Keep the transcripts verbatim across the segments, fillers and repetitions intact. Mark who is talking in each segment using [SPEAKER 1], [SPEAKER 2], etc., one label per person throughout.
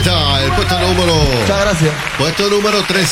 [SPEAKER 1] está, el puesto número...
[SPEAKER 2] Muchas gracias.
[SPEAKER 1] Puesto número tres.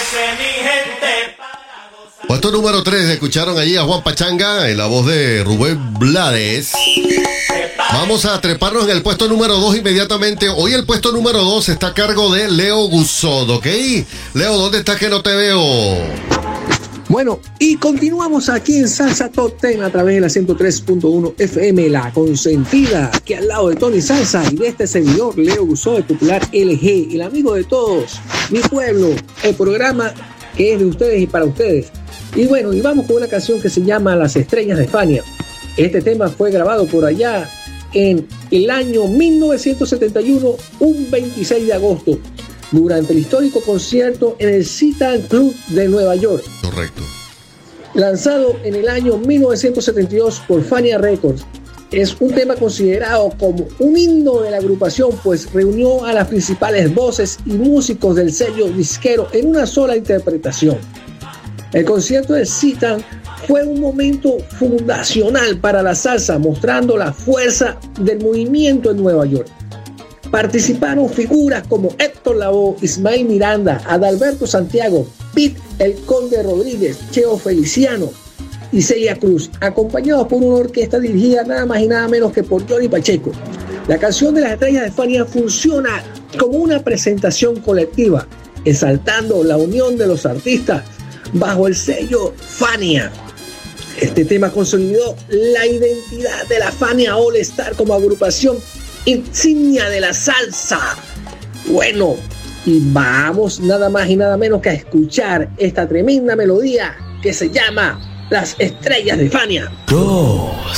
[SPEAKER 1] Puesto número tres, escucharon allí a Juan Pachanga en la voz de Rubén Blades. Vamos a treparnos en el puesto número dos inmediatamente. Hoy el puesto número dos está a cargo de Leo Guzot, ¿ok? Leo, ¿dónde estás que no te veo?
[SPEAKER 3] Bueno, y continuamos aquí en Salsa Top diez a través de la ciento tres punto uno F M, La Consentida, aquí al lado de Tony Salsa y de este servidor, Leo Guzot, el popular L G, el amigo de todos, mi pueblo, el programa que es de ustedes y para ustedes. Y bueno, y vamos con una canción que se llama Las Estrellas de Fania. Este tema fue grabado por allá en el año mil novecientos setenta y uno, un veintiséis de agosto, durante el histórico concierto en el Citan Club de Nueva York.
[SPEAKER 1] Correcto.
[SPEAKER 3] Lanzado en el año mil novecientos setenta y dos por Fania Records, es un tema considerado como un himno de la agrupación, pues reunió a las principales voces y músicos del sello disquero en una sola interpretación. El concierto del Citan fue un momento fundacional para la salsa, mostrando la fuerza del movimiento en Nueva York. Participaron figuras como Héctor Lavoe, Ismael Miranda, Adalberto Santiago, Pete El Conde Rodríguez, Cheo Feliciano y Celia Cruz, acompañados por una orquesta dirigida nada más y nada menos que por Johnny Pacheco. La canción de Las Estrellas de Fania funciona como una presentación colectiva, exaltando la unión de los artistas bajo el sello Fania. Este tema consolidó la identidad de la Fania All Star como agrupación insignia de la salsa. Bueno, y vamos nada más y nada menos que a escuchar esta tremenda melodía que se llama Las Estrellas de Fania.
[SPEAKER 2] Dos.